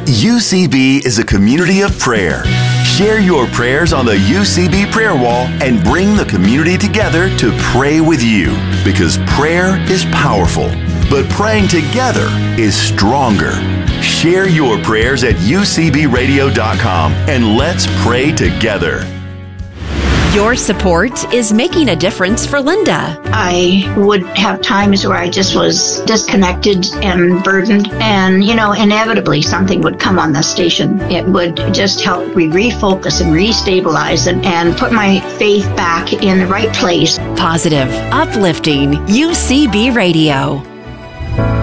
UCB is a community of prayer. Share your prayers on the UCB prayer wall and bring the community together to pray with you, because prayer is powerful, but praying together is stronger. Share your prayers at ucbradio.com and let's pray together. Your support is making a difference for Linda. I would have times where I just was disconnected and burdened, and, inevitably something would come on the station. It would just help me refocus and restabilize and put my faith back in the right place. Positive, uplifting UCB Radio.